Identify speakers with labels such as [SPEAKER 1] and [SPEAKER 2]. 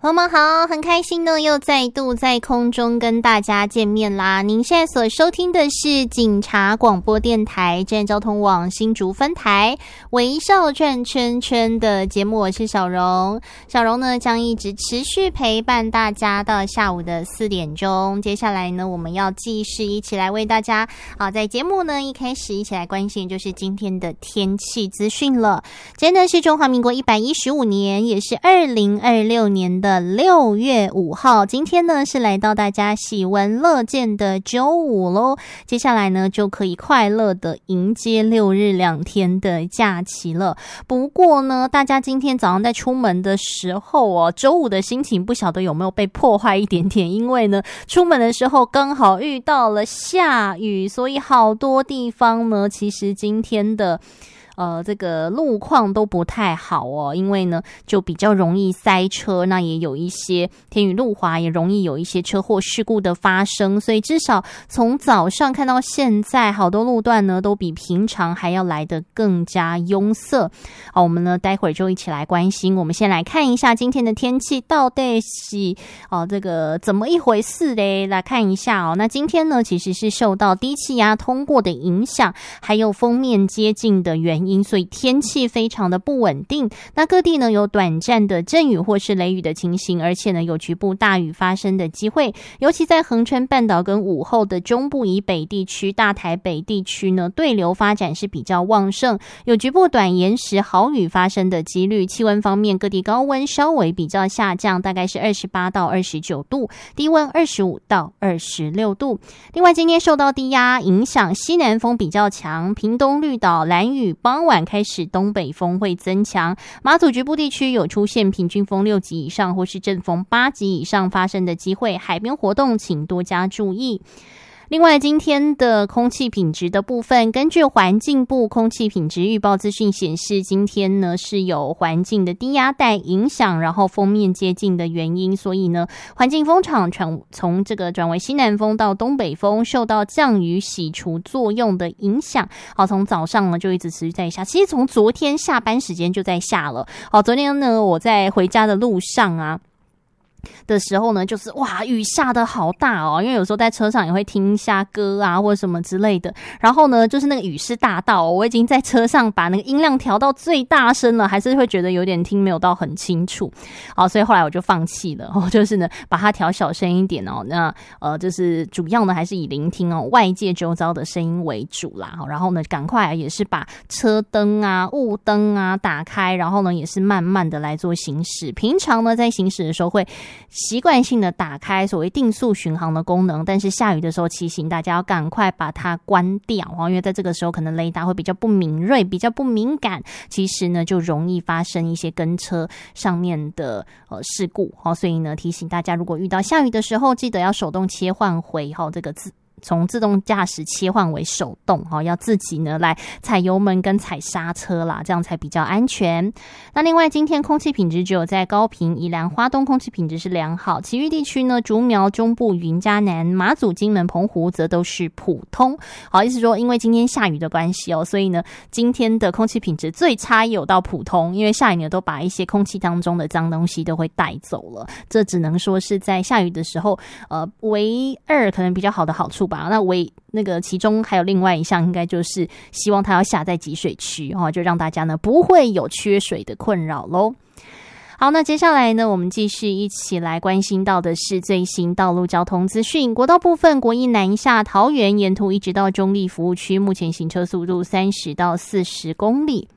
[SPEAKER 1] 朋友们好，很开心呢，又再度在空中跟大家见面啦。您现在所收听的是警察广播电台正交通网新竹分台微笑转圈圈的节目，我是小荣。小荣呢将一直持续陪伴大家到下午的4点钟。接下来呢，我们要继续一起来为大家在节目呢一开始一起来关心就是今天的天气资讯了。今天呢是中华民国115年，也是2026年的6月5号，今天呢是来到大家喜闻乐见的周五咯。接下来呢就可以快乐的迎接6日2天的假期了。不过呢，大家今天早上在出门的时候周五的心情不晓得有没有被破坏一点点，因为呢出门的时候刚好遇到了下雨，所以好多地方呢其实今天的这个路况都不太好因为呢就比较容易塞车，那也有一些天雨路滑，也容易有一些车祸事故的发生，所以至少从早上看到现在，好多路段呢都比平常还要来得更加拥塞。我们呢待会儿就一起来关心。我们先来看一下今天的天气到底是这个怎么一回事嘞？来看一下那今天呢其实是受到低气压通过的影响，还有锋面接近的原因，所以天气非常的不稳定。那各地呢有短暂的阵雨或是雷雨的情形，而且呢有局部大雨发生的机会，尤其在恒春半岛跟午后的中部以北地区、大台北地区呢对流发展是比较旺盛，有局部短延时豪雨发生的几率。气温方面，各地高温稍微比较下降，大概是28到29度，低温25到26度。另外今天受到低压影响，西南风比较强，屏东绿岛兰屿傍晚开始东北风会增强，马祖局部地区有出现平均风6级以上或是阵风8级以上发生的机会，海边活动请多加注意。另外今天的空气品质的部分，根据环境部空气品质预报资讯显示，今天呢是有环境的低压带影响，然后锋面接近的原因，所以呢环境风场从这个转为西南风到东北风，受到降雨洗除作用的影响，从早上呢就一直持续在下，其实从昨天下班时间就在下了。昨天呢我在回家的路上的时候呢，就是哇，雨下得好大因为有时候在车上也会听一下歌或者什么之类的，然后呢就是那个雨势大到我已经在车上把那个音量调到最大声了，还是会觉得有点听没有到很清楚所以后来我就放弃了就是呢把它调小声一点那就是主要呢还是以聆听外界周遭的声音为主啦然后呢赶快也是把车灯雾灯打开，然后呢也是慢慢的来做行驶。平常呢在行驶的时候会习惯性的打开所谓定速巡航的功能，但是下雨的时候提醒大家要赶快把它关掉因为在这个时候可能雷达会比较不敏锐，比较不敏感，其实呢就容易发生一些跟车上面的事故所以呢提醒大家，如果遇到下雨的时候，记得要手动切换回这个从自动驾驶切换为手动要自己呢来踩油门跟踩刹车啦，这样才比较安全。那另外今天空气品质只有在高屏、宜兰、花东空气品质是良好，其余地区呢竹苗、中部、云嘉南、马祖、金门、澎湖则都是普通。意思说因为今天下雨的关系所以呢今天的空气品质最差也有到普通，因为下雨呢都把一些空气当中的脏东西都会带走了，这只能说是在下雨的时候唯二可能比较好的好处吧。那个其中还有另外一项，应该就是希望它要下在集水区就让大家呢不会有缺水的困扰咯。好，那接下来呢我们继续一起来关心到的是最新道路交通资讯。国道部分，国一南下桃园沿途一直到中立服务区，目前行车速度30到40公里。